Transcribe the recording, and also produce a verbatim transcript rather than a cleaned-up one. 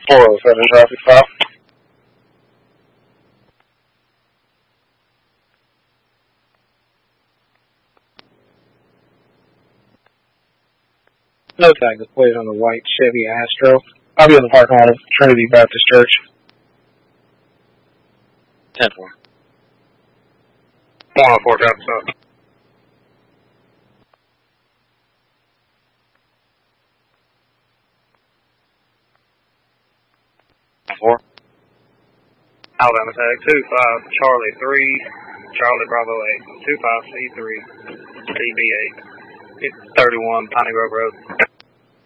four oh seven traffic stop. No tag is placed on the white Chevy Astro. I'll be in the parking lot of Trinity Baptist Church. ten four. one oh four traffic stop. four. Alabama tag two five Charlie three Charlie Bravo eight two five C three C B eight. It's thirty-one Piney Grove Road.